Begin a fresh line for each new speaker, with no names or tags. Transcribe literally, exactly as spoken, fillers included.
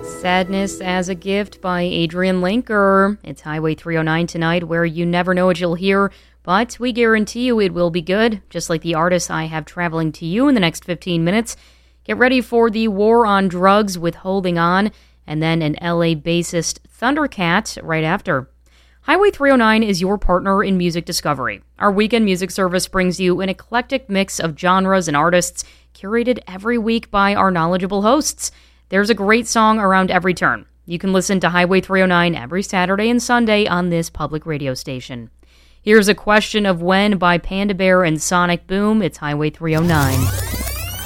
Sadness as a Gift by Adrian Linker. It's Highway three oh nine tonight, where you never know what you'll hear, but we guarantee you it will be good, just like the artists I have traveling to you in the next fifteen minutes. Get ready for the War on Drugs with Holding On, and then an L A bassist Thundercat right after. Highway three oh nine is your partner in music discovery. Our weekend music service brings you an eclectic mix of genres and artists, curated every week by our knowledgeable hosts. There's a great song around every turn. You can listen to Highway three oh nine every Saturday and Sunday on this public radio station. Here's A Question of When by Panda Bear and Sonic Boom. It's Highway three oh nine.